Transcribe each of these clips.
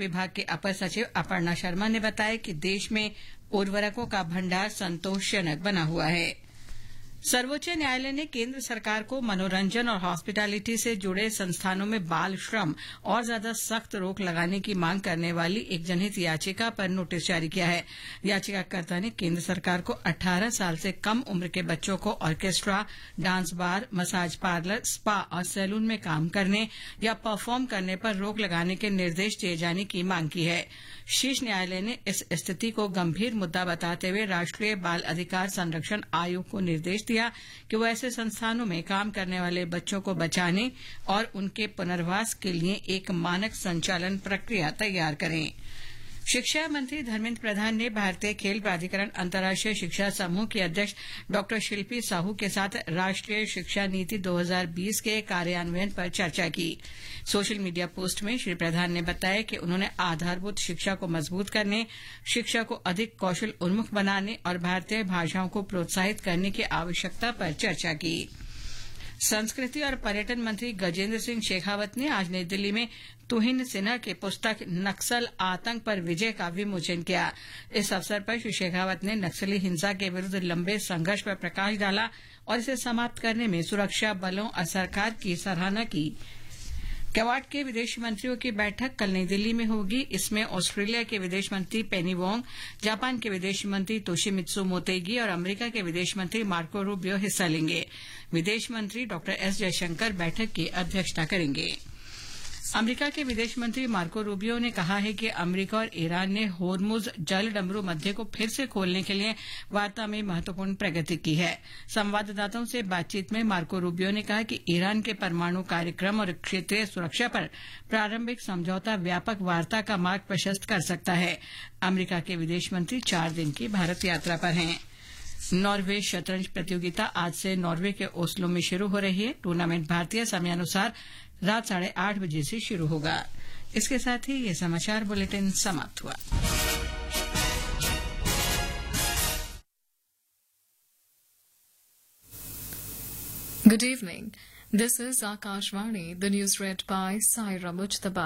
विभाग के अपर सचिव अपर्णा शर्मा ने बताया कि देश में उर्वरकों का भंडार संतोषजनक बना हुआ है। सर्वोच्च न्यायालय ने केंद्र सरकार को मनोरंजन और हॉस्पिटैलिटी से जुड़े संस्थानों में बाल श्रम और ज्यादा सख्त रोक लगाने की मांग करने वाली एक जनहित याचिका पर नोटिस जारी किया है। याचिकाकर्ता ने केंद्र सरकार को 18 साल से कम उम्र के बच्चों को orchestra, dance bar, massage parlour, spa और सैलून में काम करने या परफॉर्म करने पर रोक लगाने के निर्देश दिए जाने की मांग की है। शीर्ष न्यायालय ने इस स्थिति को गंभीर मुद्दा बताते हुए राष्ट्रीय बाल अधिकार संरक्षण आयोग को निर्देश दिया कि वो ऐसे संस्थानों में काम करने वाले बच्चों को बचाने और उनके पुनर्वास के लिए एक मानक संचालन प्रक्रिया तैयार करें। शिक्षा मंत्री धर्मेंद्र प्रधान ने भारतीय खेल प्राधिकरण अंतर्राष्ट्रीय शिक्षा समूह की अध्यक्ष डॉ शिल्पी साहू के साथ राष्ट्रीय शिक्षा नीति 2020 के कार्यान्वयन पर चर्चा की। सोशल मीडिया पोस्ट में श्री प्रधान ने बताया कि उन्होंने आधारभूत शिक्षा को मजबूत करने, शिक्षा को अधिक कौशल उन्मुख बनाने और भारतीय भाषाओं को प्रोत्साहित करने की आवश्यकता पर चर्चा की। संस्कृति और पर्यटन मंत्री गजेंद्र सिंह शेखावत ने आज नई दिल्ली में तुहिन सिन्हा की पुस्तक नक्सल आतंक पर विजय का विमोचन किया। इस अवसर पर श्री शेखावत ने नक्सली हिंसा के विरुद्ध लंबे संघर्ष पर प्रकाश डाला और इसे समाप्त करने में सुरक्षा बलों और सरकार की सराहना की। क्वाड के विदेश मंत्रियों की बैठक कल नई दिल्ली में होगी। इसमें ऑस्ट्रेलिया के विदेश मंत्री पेनी वोंग, जापान के विदेश मंत्री तोशिमित्सु मोतेगी और अमेरिका के विदेश मंत्री मार्को रूबियो हिस्सा लेंगे। विदेश मंत्री डॉ एस जयशंकर बैठक की अध्यक्षता करेंगे। अमेरिका के विदेश मंत्री मार्को रूबियो ने कहा है कि अमेरिका और ईरान ने होर्मुज जल डमरू मध्य को फिर से खोलने के लिए वार्ता में महत्वपूर्ण प्रगति की है। संवाददाताओं से बातचीत में मार्को रूबियो ने कहा कि ईरान के परमाणु कार्यक्रम और क्षेत्रीय सुरक्षा पर प्रारंभिक समझौता व्यापक वार्ता का मार्ग प्रशस्त कर सकता है। अमेरिका के विदेश मंत्री 4 दिन की भारत यात्रा पर हैं। नॉर्वे शतरंज प्रतियोगिता आज से नॉर्वे के ओस्लो में शुरू हो रही है। टूर्नामेंट भारतीय समयानुसार रात 8:30 बजे से शुरू होगा। इसके साथ ही ये समाचार बुलेटिन समाप्त हुआ। Good evening. This is Akashvani. The news read by Saira Mujtaba.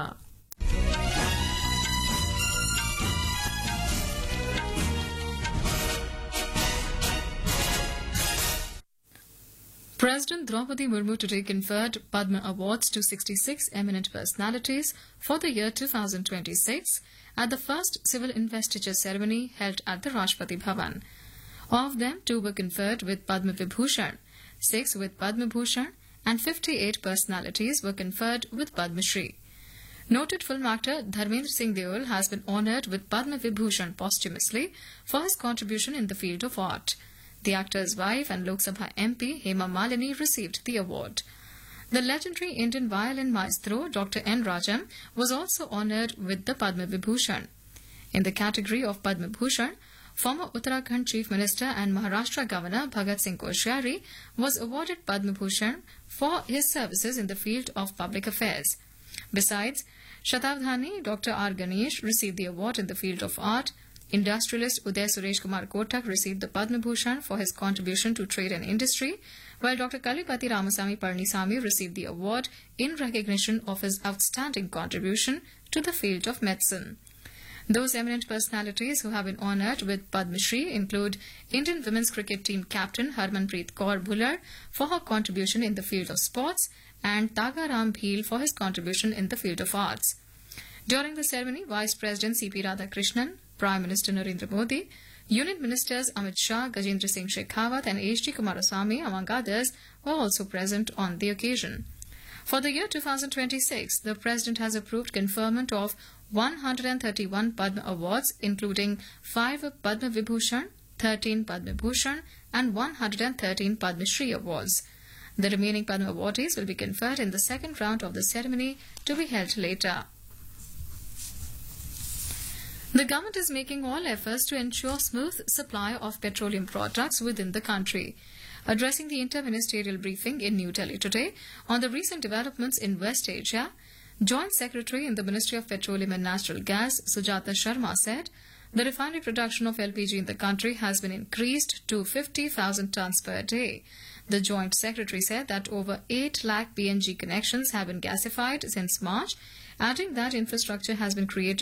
President Draupadi Murmu today conferred Padma Awards to 66 eminent personalities for the year 2026 at the first civil investiture ceremony held at the Rashtrapati Bhavan. Of them, 2 were conferred with Padma Vibhushan, 6 with Padma Bhushan, and 58 personalities were conferred with Padma Shri. Noted film actor Dharmendra Singh Deol has been honoured with Padma Vibhushan posthumously for his contribution in the field of art. The actor's wife and Lok Sabha MP Hema Malini received the award. The legendary Indian violin maestro Dr. N. Rajam was also honoured with the Padma Vibhushan. In the category of Padma Bhushan, former Uttarakhand Chief Minister and Maharashtra Governor Bhagat Singh Koshyari was awarded Padma Bhushan for his services in the field of public affairs. Besides, Shatabdhani Dr. R. Ganesh received the award in the field of art. Industrialist Uday Suresh Kumar Kotak received the Padma Bhushan for his contribution to trade and industry, while Dr. Kalipati Ramasamy Parnisamy received the award in recognition of his outstanding contribution to the field of medicine. Those eminent personalities who have been honoured with Padma Shri include Indian women's cricket team captain Harmanpreet Kaur Bhullar for her contribution in the field of sports and Taga Ram Bheel for his contribution in the field of arts. During the ceremony, Vice President C.P. Radhakrishnan, Prime Minister Narendra Modi, Union Ministers Amit Shah, Gajendra Singh Shekhawat and H.D. Kumaraswamy, among others, were also present on the occasion. For the year 2026, the President has approved conferment of 131 Padma Awards, including 5 Padma Vibhushan, 13 Padma Bhushan and 113 Padma Shri Awards. The remaining Padma awardees will be conferred in the second round of the ceremony to be held later. The government is making all efforts to ensure smooth supply of petroleum products within the country. Addressing the inter-ministerial briefing in New Delhi today on the recent developments in West Asia, Joint Secretary in the Ministry of Petroleum and Natural Gas, Sujata Sharma, said the refinery production of LPG in the country has been increased to 50,000 tons per day. The Joint Secretary said that over 8 lakh PNG connections have been gasified since March, adding that infrastructure has been created